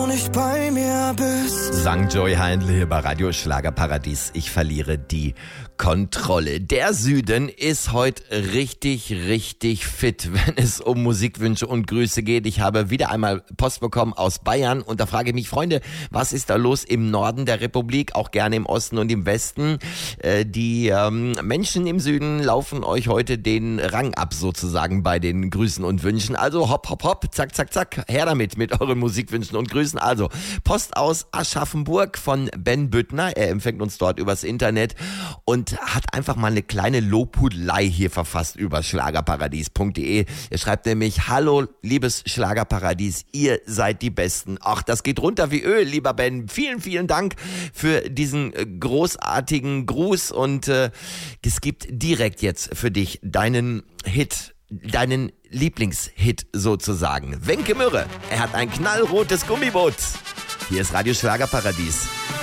nicht bei mir bist. Sang Joy Heindl hier bei Radio Schlagerparadies. Ich verliere die Kontrolle. Der Süden ist heute richtig fit, wenn es um Musikwünsche und Grüße geht. Ich habe wieder einmal Post bekommen aus Bayern und da frage ich mich, Freunde, was ist da los im Norden der Republik, auch gerne im Osten und im Westen? Die Menschen im Süden laufen euch heute den Rang ab sozusagen bei den Grüßen und Wünschen. Also hopp, zack, her damit mit euren Musikwünschen und Grüßen. Also Post aus Aschaffenburg von Ben Büttner. Er empfängt uns dort übers Internet und hat einfach mal eine kleine Lobhudelei hier verfasst über schlagerparadies.de. Er schreibt nämlich: Hallo, liebes Schlagerparadies, ihr seid die Besten. Ach, das geht runter wie Öl, lieber Ben. Vielen Dank für diesen großartigen Gruß und es gibt direkt jetzt für dich deinen Hit, deinen Lieblingshit sozusagen. Wenke Mürre, er hat ein knallrotes Gummiboot. Hier ist Radio Schlagerparadies.